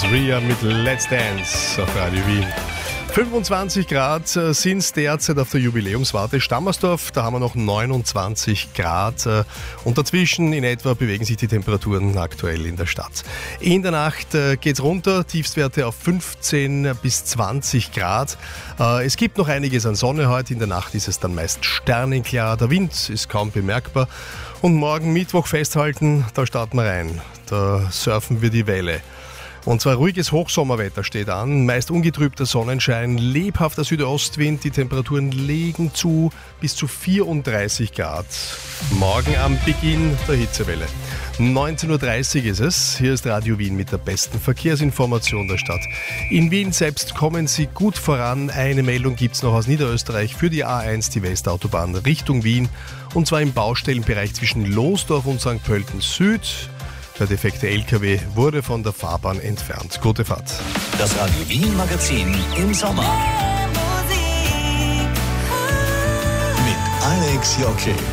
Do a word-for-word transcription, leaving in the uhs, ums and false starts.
Ria mit Let's Dance auf Radio Wien. fünfundzwanzig Grad sind es derzeit auf der Jubiläumswarte Stammersdorf. Da haben wir noch neunundzwanzig Grad. Und dazwischen in etwa bewegen sich die Temperaturen aktuell in der Stadt. In der Nacht geht es runter, Tiefstwerte auf fünfzehn bis zwanzig Grad. Es gibt noch einiges an Sonne heute. In der Nacht ist es dann meist sternenklar. Der Wind ist kaum bemerkbar. Und morgen Mittwoch festhalten, da starten wir rein. Da surfen wir die Welle. Und zwar ruhiges Hochsommerwetter steht an, meist ungetrübter Sonnenschein, lebhafter Südostwind, die Temperaturen legen zu bis zu vierunddreißig Grad. Morgen am Beginn der Hitzewelle. neunzehn Uhr dreißig ist es, hier ist Radio Wien mit der besten Verkehrsinformation der Stadt. In Wien selbst kommen Sie gut voran, eine Meldung gibt es noch aus Niederösterreich für die A eins, die Westautobahn Richtung Wien, und zwar im Baustellenbereich zwischen Losdorf und Sankt Pölten Süd. Der defekte L K W wurde von der Fahrbahn entfernt. Gute Fahrt. Das Radio Wien Magazin im Sommer. Mit Alex Jockey.